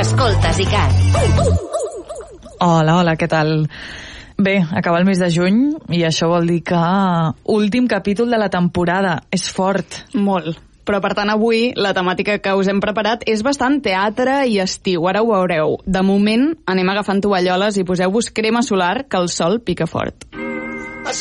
Escoltes ICAT. Hola, què tal? Bé, acaba el mes de juny i això vol dir que últim capítol de la temporada. És fort. Molt. Però, per tant, avui la temàtica que us hem preparat és bastant teatre i estiu. Ara ho veureu. De moment, anem agafant tovalloles i poseu-vos crema solar, que el sol pica fort.